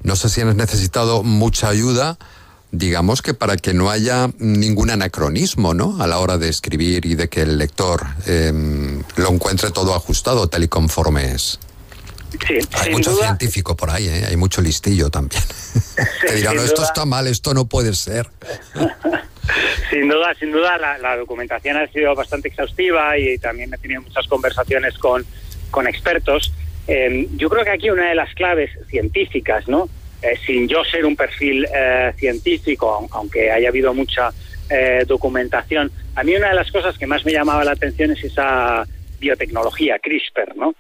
no sé si has necesitado mucha ayuda, digamos que para que no haya ningún anacronismo, ¿no?, a la hora de escribir y de que el lector lo encuentre todo ajustado, tal y conforme es. Sí, hay mucho duda, científico por ahí, hay mucho listillo también. Que dirán, no, esto está mal, esto no puede ser. Sin duda la documentación ha sido bastante exhaustiva y también he tenido muchas conversaciones con expertos. Yo creo que aquí una de las claves científicas, ¿no?, sin yo ser un perfil científico, aunque haya habido mucha documentación, a mí una de las cosas que más me llamaba la atención es esa biotecnología, CRISPR, ¿no?,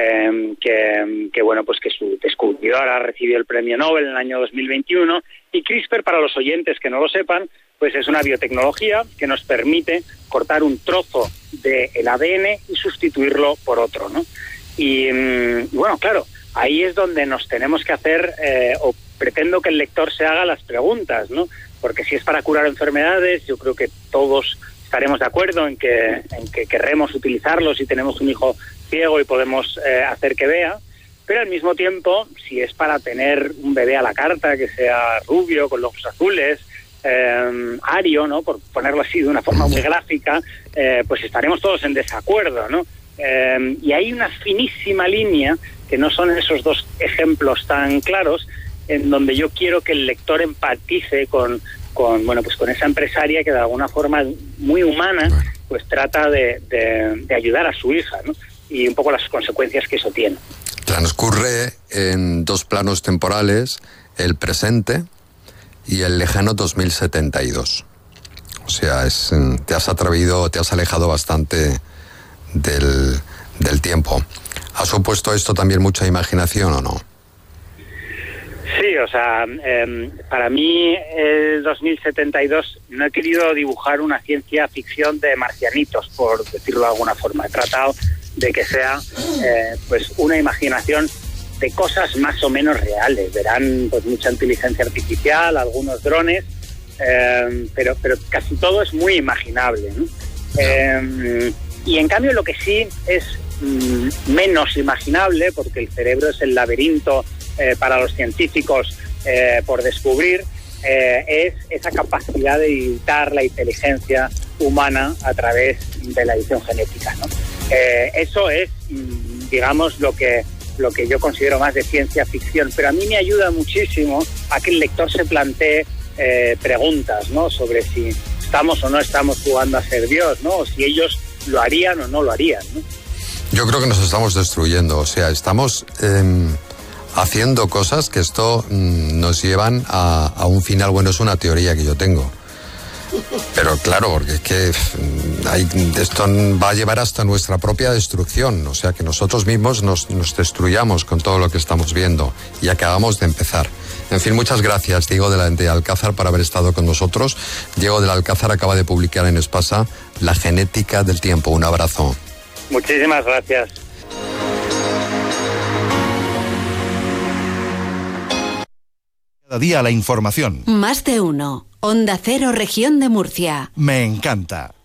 que bueno, pues que su descubridora recibió el premio Nobel en el año 2021, y CRISPR, para los oyentes que no lo sepan, pues es una biotecnología que nos permite cortar un trozo del ADN y sustituirlo por otro, ¿no? Y bueno, claro, ahí es donde nos tenemos que hacer, o pretendo que el lector se haga las preguntas, ¿no? Porque si es para curar enfermedades, yo creo que todos estaremos de acuerdo en que querremos utilizarlo si tenemos un hijo ciego y podemos hacer que vea, pero al mismo tiempo, si es para tener un bebé a la carta, que sea rubio, con los ojos azules, ario, ¿no?, por ponerlo así de una forma muy gráfica, pues estaremos todos en desacuerdo, ¿no? Y hay una finísima línea, que no son esos dos ejemplos tan claros, en donde yo quiero que el lector empatice con esa empresaria que de alguna forma muy humana pues trata de ayudar a su hija, ¿no?, y un poco las consecuencias que eso tiene. Transcurre en dos planos temporales, el presente y el lejano 2072. O sea, te has alejado bastante del tiempo. ¿Ha supuesto esto también mucha imaginación o no? Sí, o sea, para mí el 2072 no he querido dibujar una ciencia ficción de marcianitos, por decirlo de alguna forma. He tratado de que sea pues una imaginación de cosas más o menos reales. Verán pues mucha inteligencia artificial, algunos drones, pero casi todo es muy imaginable, ¿no? Y en cambio lo que sí es menos imaginable, porque el cerebro es el laberinto para los científicos por descubrir, es esa capacidad de editar la inteligencia humana a través de la edición genética, ¿no? Eso es, digamos, lo que yo considero más de ciencia ficción, pero a mí me ayuda muchísimo a que el lector se plantee preguntas, ¿no?, sobre si estamos o no estamos jugando a ser Dios, ¿no?, o si ellos lo harían o no lo harían, ¿no? Yo creo que nos estamos destruyendo, o sea, estamos haciendo cosas que esto nos llevan a un final. Bueno, es una teoría que yo tengo, pero claro, porque es que esto va a llevar hasta nuestra propia destrucción, o sea, que nosotros mismos nos destruyamos con todo lo que estamos viendo, y acabamos de empezar. En fin, muchas gracias, Diego de Alcázar, por haber estado con nosotros. Diego del Alcázar acaba de publicar en Espasa La genética del tiempo. Un abrazo. Muchísimas gracias. Cada día la información. Más de uno. Onda Cero, Región de Murcia. Me encanta.